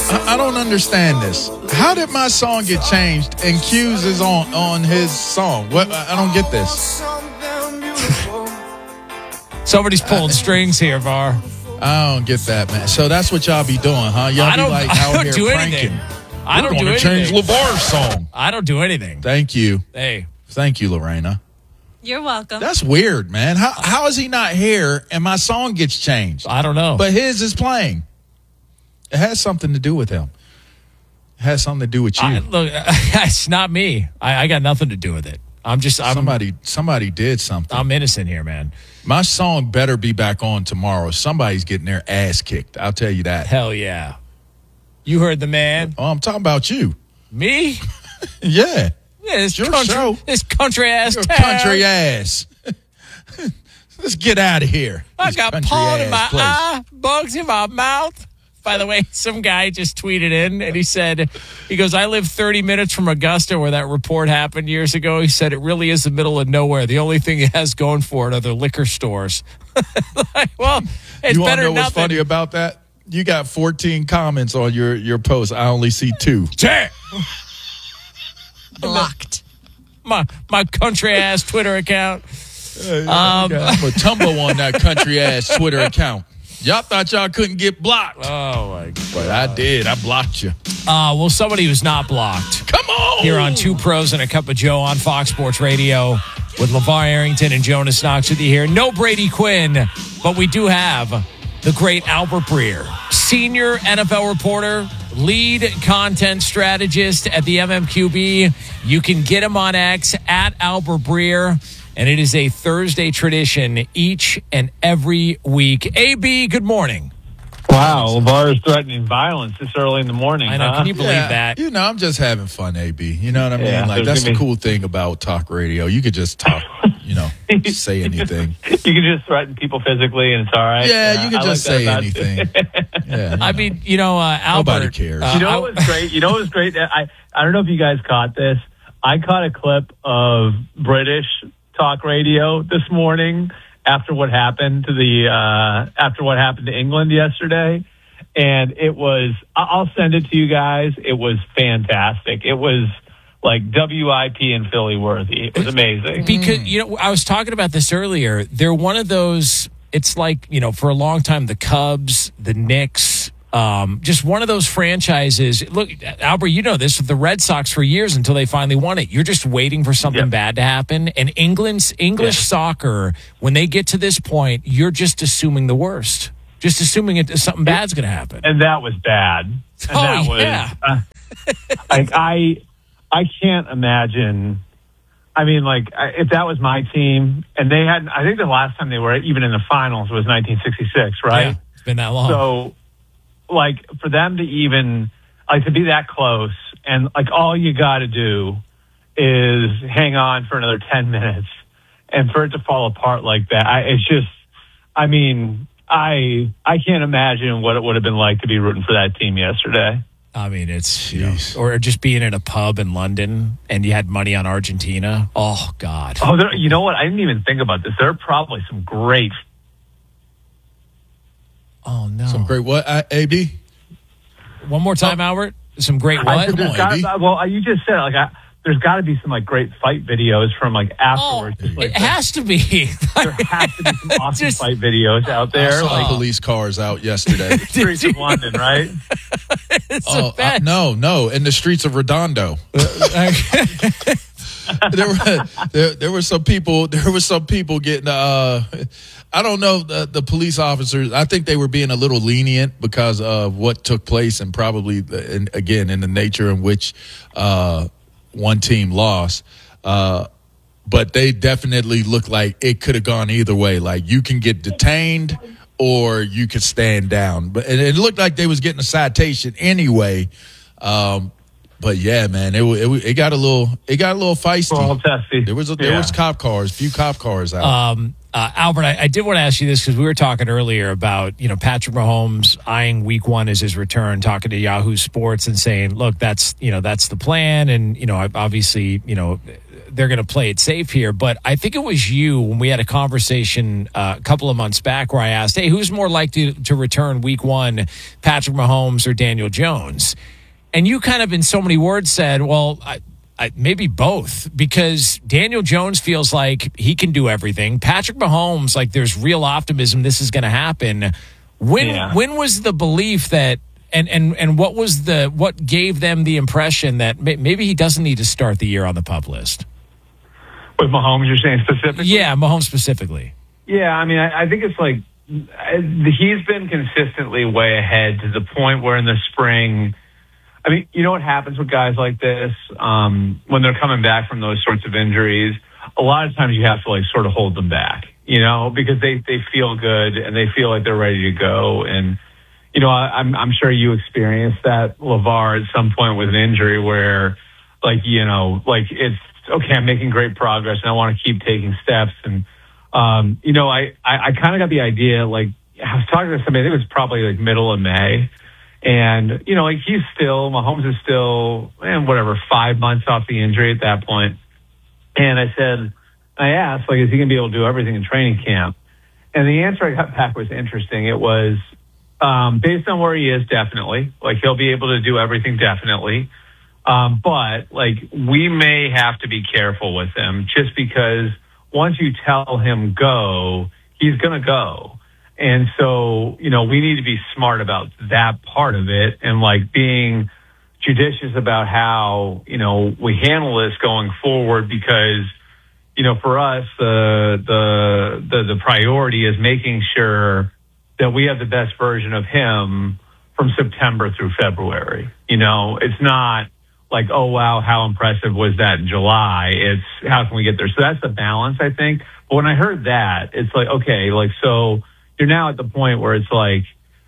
I don't understand this. How did my song get changed and Q's is on his song? What? I don't get this. Somebody's pulling strings here, Var. I don't get that, man. So that's what y'all be doing, huh? Y'all be like out here pranking. I don't do anything. Change LeVar's song. I don't do anything. Thank you. Hey. Thank you, Lorena. You're welcome. That's weird, man. How is he not here and my song gets changed? I don't know. But his is playing. It has something to do with him. It has something to do with you. Look, it's not me. I got nothing to do with it. Somebody did something. I'm innocent here, man. My song better be back on tomorrow. Somebody's getting their ass kicked. I'll tell you that. Hell yeah. You heard the man. Oh, I'm talking about you. Me? Yeah. Yeah, this your country, show. This country ass Your town. country ass. Let's get out of here. I got pollen in my eye, bugs in my mouth. By the way, some guy just tweeted in and he goes, I live 30 minutes from Augusta where that report happened years ago. He said it really is the middle of nowhere. The only thing it has going for it are the liquor stores. Well, it's you want better to know than what's funny about that? You got 14 comments on your post. I only see 2. Damn. Blocked. My country ass Twitter account. I'm going to tumble on that country ass Twitter account. Y'all thought y'all couldn't get blocked. Oh, my God. But I did. I blocked you. Well, somebody who's not blocked. Come on. Here on Two Pros and a Cup of Joe on Fox Sports Radio with LeVar Arrington and Jonas Knox with you here. No Brady Quinn, but we do have the great Albert Breer, senior NFL reporter, lead content strategist at the MMQB. You can get him on X at Albert Breer. And it is a Thursday tradition each and every week. AB, good morning. Wow, LeVar is threatening violence this early in the morning. I know. Can you believe that? You know, I'm just having fun, AB. You know what I mean? Yeah, like, that's the cool thing about talk radio. You could just talk, say anything. You can just threaten people physically, and it's all right. Yeah, you can just say anything. Yeah, I mean, Albert. Nobody cares. You know what was great? You know what was great? I don't know if you guys caught this. I caught a clip of British talk radio this morning after what happened to England yesterday, and it was, I'll send it to you guys. It was fantastic. It was like WIP and Philly worthy. It was amazing. Because I was talking about this earlier. They're one of those, it's like, for a long time the Cubs, the Knicks, just one of those franchises. Look, Albert, you know this with the Red Sox for years until they finally won it. You're just waiting for something bad to happen. And English soccer, when they get to this point, you're just assuming the worst. Just assuming something bad's going to happen. And that was bad. And I can't imagine. I mean, if that was my team, and they had, I think the last time they were even in the finals was 1966, right? Yeah, it's been that long. So, for them to even, to be that close, and, all you got to do is hang on for another 10 minutes, and for it to fall apart like that, it's just, I mean, I can't imagine what it would have been like to be rooting for that team yesterday. I mean, it's, or just being in a pub in London, and you had money on Argentina. Oh, God. Oh, you know what? I didn't even think about this. There are probably some great. Oh, no. Some great what, AB? One more time, Albert. Some great what? You just said, there's got to be some, great fight videos from, afterwards. It has to be. There has to be some awesome fight videos out there. I saw police cars out yesterday. Streets of London, right? No. In the streets of Redondo. There were some people getting I don't know, the police officers, I think they were being a little lenient because of what took place, and probably again in the nature in which one team lost, but they definitely looked like it could have gone either way. You can get detained or you could stand down, but it looked like they was getting a citation anyway. But yeah, man, it got a little feisty. Well, testy. There was few cop cars out. Albert, I did want to ask you this because we were talking earlier about Patrick Mahomes eyeing Week 1 as his return, talking to Yahoo Sports and saying, look, that's the plan, and obviously they're going to play it safe here. But I think it was you when we had a conversation a couple of months back where I asked, hey, who's more likely to return week one, Patrick Mahomes or Daniel Jones? And you kind of in so many words said, well, maybe both, because Daniel Jones feels like he can do everything. Patrick Mahomes, like there's real optimism this is going to happen. When was the belief that and what gave them the impression that maybe he doesn't need to start the year on the PUP list? With Mahomes, you're saying specifically? Yeah, Mahomes specifically. Yeah, I mean, I think it's like he's been consistently way ahead to the point where in the spring, I mean, you know what happens with guys like this when they're coming back from those sorts of injuries? A lot of times you have to like sort of hold them back, you know, because they feel good and they feel like they're ready to go. And, you know, I'm sure you experienced that, LeVar, at some point with an injury where, like, you know, like it's, okay, I'm making great progress and I want to keep taking steps. And, you know, I kind of got the idea, like, I was talking to somebody, I think it was probably like middle of May. And, you know, like Mahomes is still, 5 months off the injury at that point. And I asked, like, is he going to be able to do everything in training camp? And the answer I got back was interesting. It was, based on where he is, definitely. Like, he'll be able to do everything, definitely. But, like, we may have to be careful with him just because once you tell him go, he's going to go. And so, you know, we need to be smart about that part of it and, like, being judicious about how, you know, we handle this going forward because, you know, for us, the priority is making sure that we have the best version of him from September through February. You know, it's not like, oh, wow, how impressive was that in July? It's how can we get there? So that's the balance, I think. But when I heard that, it's like, okay, like, so you're now at the point where it's like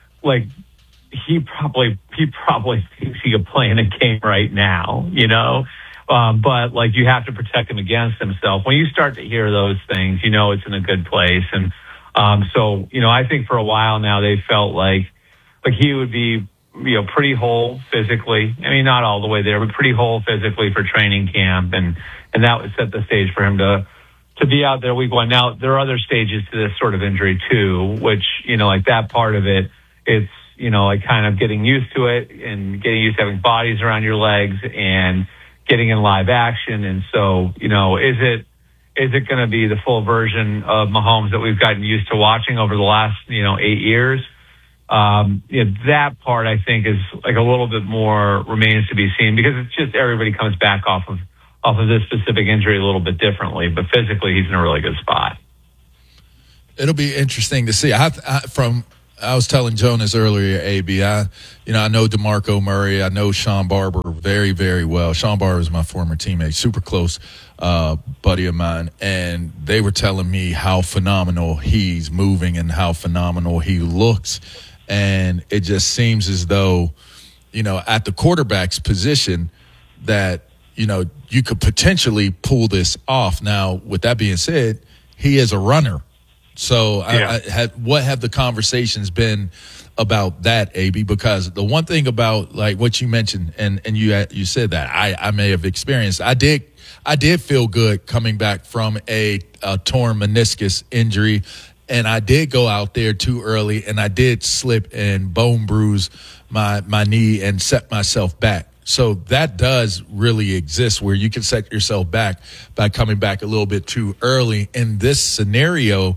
he probably thinks he could play in a game right now, you know? But like you have to protect him against himself. When you start to hear those things, you know it's in a good place. And so, you know, I think for a while now they felt like he would be, you know, pretty whole physically. I mean, not all the way there, but pretty whole physically for training camp. And that would set the stage for him to be out there week one. Now, there are other stages to this sort of injury too, which, you know, like that part of it, it's, you know, like kind of getting used to it and getting used to having bodies around your legs and getting in live action. And so, you know, is it going to be the full version of Mahomes that we've gotten used to watching over the last, you know, 8 years? You know, that part I think is like a little bit more remains to be seen because it's just everybody comes back off of this specific injury a little bit differently, but physically he's in a really good spot. It'll be interesting to see. I was telling Jonas earlier, AB, I know DeMarco Murray. I know Sean Barber very, very well. Sean Barber is my former teammate, super close buddy of mine. And they were telling me how phenomenal he's moving and how phenomenal he looks. And it just seems as though, you know, at the quarterback's position that, you know, you could potentially pull this off. Now, with that being said, he is a runner. So yeah. What have the conversations been about that, AB? Because the one thing about like what you mentioned and you said that I may have experienced, I did feel good coming back from a torn meniscus injury, and I did go out there too early, and I did slip and bone bruise my knee and set myself back. So that does really exist where you can set yourself back by coming back a little bit too early. In this scenario,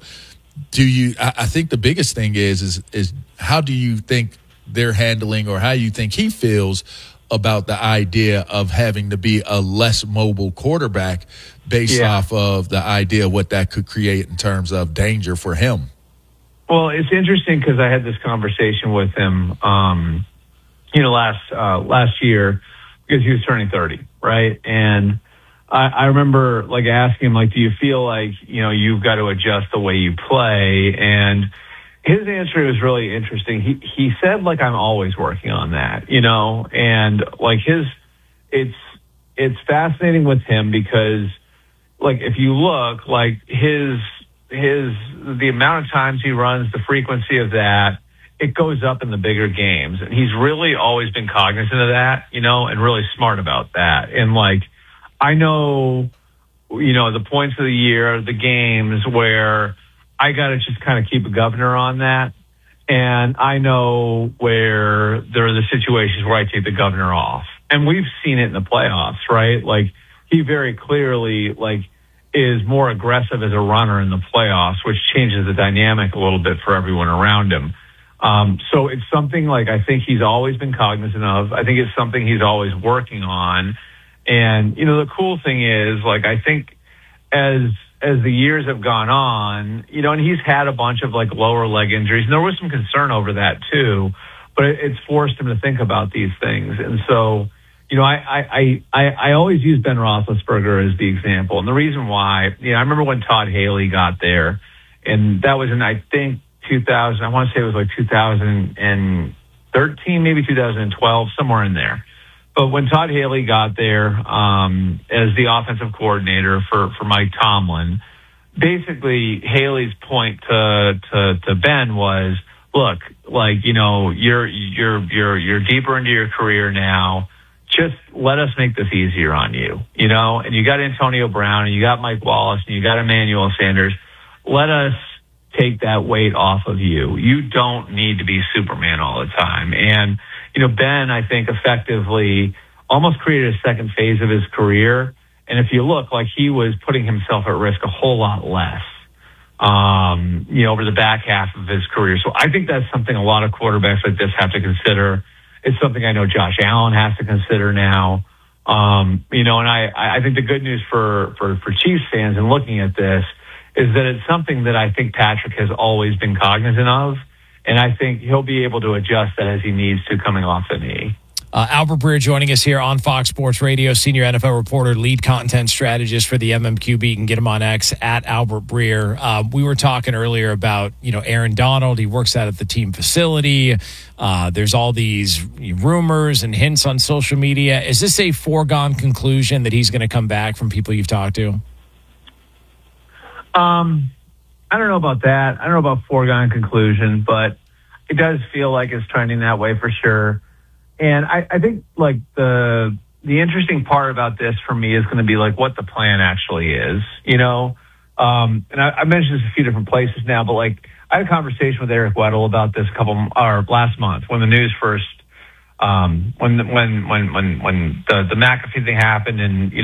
I think the biggest thing is how do you think they're handling or how you think he feels about the idea of having to be a less mobile quarterback based off of the idea of what that could create in terms of danger for him? Well, it's interesting because I had this conversation with him, last year because he was turning 30, right? And I remember like asking him, like, do you feel like, you know, you've got to adjust the way you play? And his answer was really interesting. He said, like, I'm always working on that, you know, and like it's fascinating with him because like, if you look like the amount of times he runs, the frequency of that, it goes up in the bigger games. And he's really always been cognizant of that, you know, and really smart about that. And like, I know the points of the year, the games where I got to just kind of keep a governor on that. And I know where there are the situations where I take the governor off. And we've seen it in the playoffs, right? Like, he very clearly, is more aggressive as a runner in the playoffs, which changes the dynamic a little bit for everyone around him. So it's something I think he's always been cognizant of. I think it's something he's always working on. And, the cool thing is, I think as the years have gone on, and he's had a bunch of lower leg injuries, and there was some concern over that too, but it's forced him to think about these things. And so, I always use Ben Roethlisberger as the example. And the reason why, I remember when Todd Haley got there, and that was in, I think, 2000, I want to say it was 2013, maybe 2012, somewhere in there. But when Todd Haley got there as the offensive coordinator for Mike Tomlin, basically Haley's point to Ben was, look, you're deeper into your career now. Just let us make this easier on you, and you got Antonio Brown and you got Mike Wallace and you got Emmanuel Sanders. Let us take that weight off of you. You don't need to be Superman all the time. And, Ben, I think, effectively almost created a second phase of his career. And if you look, he was putting himself at risk a whole lot less, over the back half of his career. So I think that's something a lot of quarterbacks like this have to consider. It's something I know Josh Allen has to consider now. And I think the good news for Chiefs fans in looking at this is that it's something that I think Patrick has always been cognizant of, and I think he'll be able to adjust that as he needs to coming off the knee. Albert Breer joining us here on Fox Sports Radio, senior NFL reporter, lead content strategist for the MMQB. You can get him on X at Albert Breer. We were talking earlier about, Aaron Donald. He works out at the team facility. There's all these rumors and hints on social media. Is this a foregone conclusion that he's going to come back from people you've talked to? I don't know about that. I don't know about foregone conclusion, but it does feel like it's trending that way for sure. And I think the interesting part about this for me is going to be what the plan actually is, and I mentioned this a few different places now, but I had a conversation with Eric Weddle about this last month when the news first, when the McAfee thing happened and,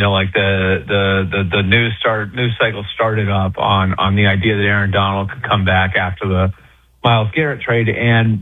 the news cycle started up on the idea that Aaron Donald could come back after the Myles Garrett trade. And,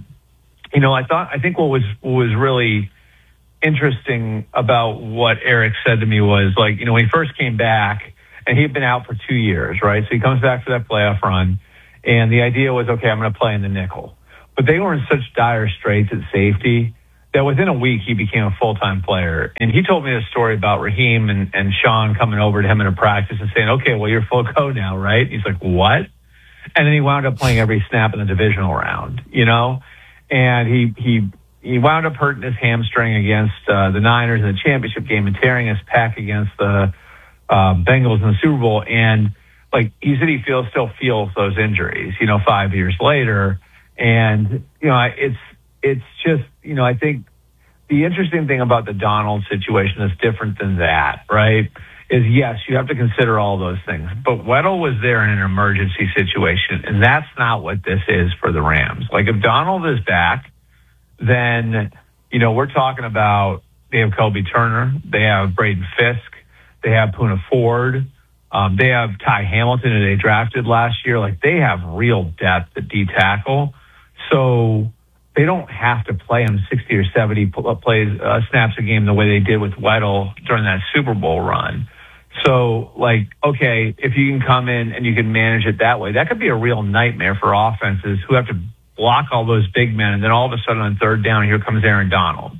I think what was really interesting about what Eric said to me was when he first came back and he had been out for 2 years, right? So he comes back for that playoff run and the idea was, okay, I'm going to play in the nickel, but they were in such dire straits at safety that within a week he became a full-time player. And he told me the story about Raheem and Sean coming over to him in a practice and saying, okay, well, you're full go now, right? He's like, what? And then he wound up playing every snap in the divisional round, and he wound up hurting his hamstring against the Niners in the championship game and tearing his pec against the Bengals in the Super Bowl. And he said he still feels those injuries, 5 years later. And, it's just, I think the interesting thing about the Donald situation is different than that, right? Is yes, you have to consider all those things. But Weddle was there in an emergency situation, and that's not what this is for the Rams. If Donald is back, then, we're talking about they have Kobe Turner, they have Braden Fisk, they have Poona Ford, they have Ty Hamilton, who they drafted last year. They have real depth at D tackle. So they don't have to play him 60 or 70 snaps a game the way they did with Weddle during that Super Bowl run. So, okay, if you can come in and you can manage it that way, that could be a real nightmare for offenses who have to block all those big men, and then all of a sudden on third down, here comes Aaron Donald,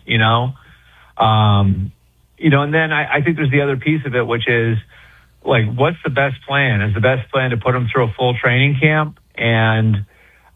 and then I think there's the other piece of it, which is, what's the best plan? Is the best plan to put him through a full training camp and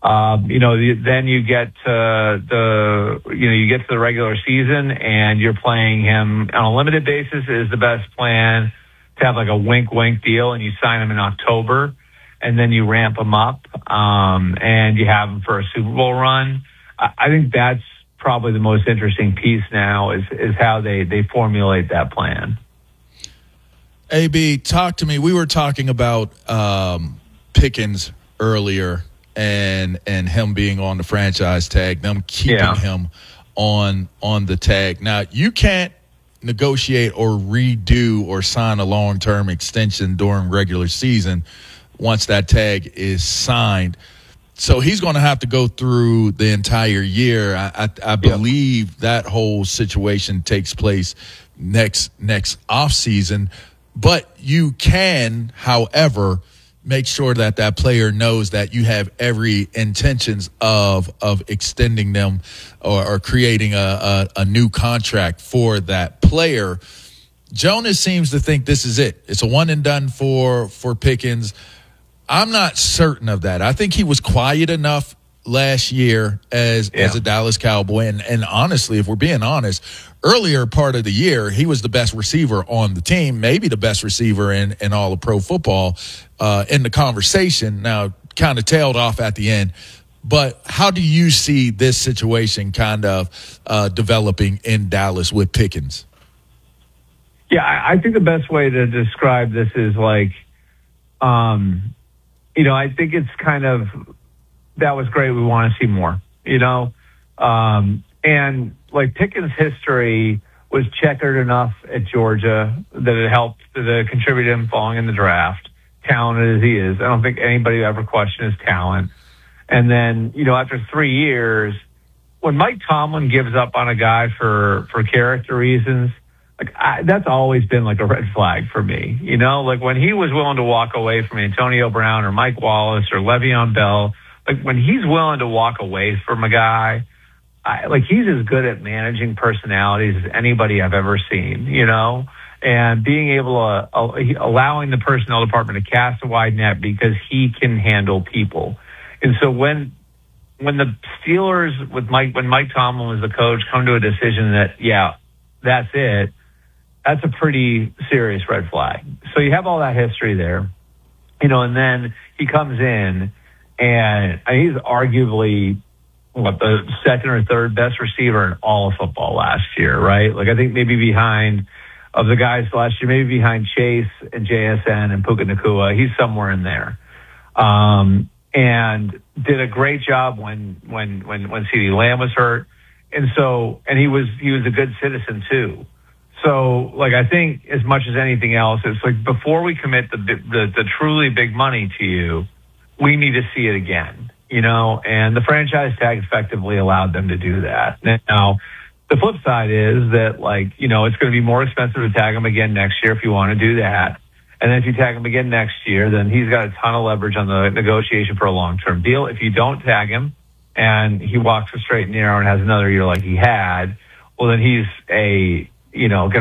then you get to the regular season and you're playing him on a limited basis is the best plan to have a wink deal and you sign him in October and then you ramp him up and you have him for a Super Bowl run. I think that's probably the most interesting piece now is how they formulate that plan. AB, talk to me. We were talking about Pickens earlier and him being on the franchise tag, them keeping him on the tag. Now, you can't negotiate or redo or sign a long-term extension during regular season once that tag is signed. So he's going to have to go through the entire year. I believe that whole situation takes place next offseason. But you can, however, make sure that player knows that you have every intentions of extending them or creating a new contract for that player. Jonas seems to think this is it. It's a one and done for Pickens. I'm not certain of that. I think he was quiet enough last year as a Dallas Cowboy. And honestly, if we're being honest, earlier part of the year, he was the best receiver on the team, maybe the best receiver in all of pro football in the conversation. Now, kind of tailed off at the end. But how do you see this situation kind of developing in Dallas with Pickens? Yeah, I think the best way to describe this is like, I think it's kind of, that was great. We want to see more, and like Pickens' history was checkered enough at Georgia that it helped, that it contributed him falling in the draft, talented as he is. I don't think anybody ever questioned his talent. And then, after 3 years, when Mike Tomlin gives up on a guy for character reasons, that's always been like a red flag for me. Like when he was willing to walk away from Antonio Brown or Mike Wallace or Le'Veon Bell, like when he's willing to walk away from a guy, he's as good at managing personalities as anybody I've ever seen, and being able to, allowing the personnel department to cast a wide net because he can handle people. And so when the Steelers when Mike Tomlin was the coach come to a decision that, that's it, that's a pretty serious red flag. So you have all that history there, and then he comes in and he's arguably the second or third best receiver in all of football last year, right? Like I think maybe behind of the guys last year, maybe behind Chase and JSN and Puka Nacua, he's somewhere in there. And did a great job when CeeDee Lamb was hurt. And he was a good citizen too. So I think as much as anything else, it's like before we commit the truly big money to you, we need to see it again, and the franchise tag effectively allowed them to do that. Now, the flip side is that it's going to be more expensive to tag him again next year if you want to do that. And then if you tag him again next year, then he's got a ton of leverage on the negotiation for a long-term deal. If you don't tag him and he walks a straight and narrow and has another year like he had, well, then he's going